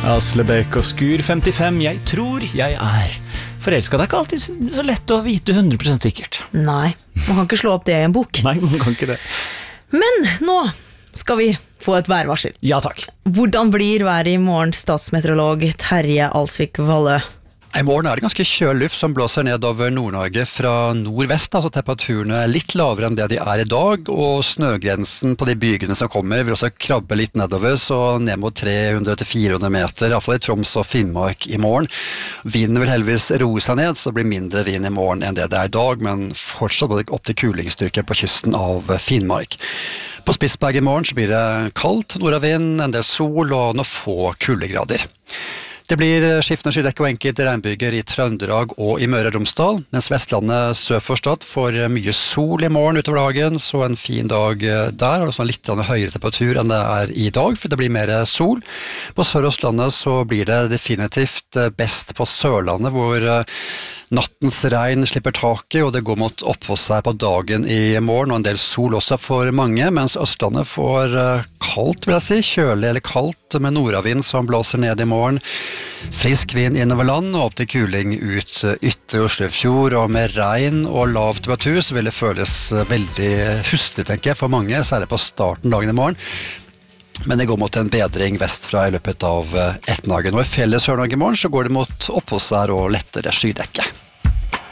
Aslebekk og Skur 55, jeg tror jeg er forelsket. Det er ikke alltid så lett å vite 100% sikkert. Nei, man kan ikke slå opp det i en bok. Nei, man kan ikke det. Men nå skal vi få et værvarsel. Ja, takk. Hvordan blir været i morgen, statsmeteorolog Terje Alsvik Vallø? I morgen er det ganske kjøl luft som blåser ned over Nord-Norge fra nordvest, altså temperaturene er litt lavere enn det de er i dag, og snøgrensen på de bygene som kommer vil også krabbe litt nedover, så ned mot 300-400 meter, i hvert fall i Troms og Finnmark i morgen. Vinden vil heldigvis roe seg ned, så det blir mindre vind i morgen enn det er i dag, men fortsatt opp til kulingsstyrke på kysten av Finnmark. På Spitsberg i morgen så blir det kaldt, nordavind, en del sol og noen få kuldegrader. Det blir skiftende skydekke og enkelte regnbyger i Trøndelag og i Møre og Romsdal, mens Vestlandet sør for Stad får mye sol i morgen utover dagen, så en fin dag der, og litt høyere temperatur enn det er i dag, for det blir mer sol. På Sør-Østlandet så blir det definitivt best på Sørlandet, hvor nattens regn slipper taket, og det går mot oppå seg på dagen i morgen, og en del sol også for mange, mens Østlandet får kaldt, vil jeg si, kjølig eller kaldt, med nordavind som blåser ned i morgen. Frisk vind innover land, og opp til kuling ut ytre Oslofjord, og med regn og lav temperatur, så vil det føles veldig hustlig, tenker jeg, for mange, særlig på starten dagen i morgen. Men det går mot en bedring vestfra i løpet av ettermiddagen. Og i fjellet Sør-Norge i morgen så går det mot oppholdsvær og lettere skydekke.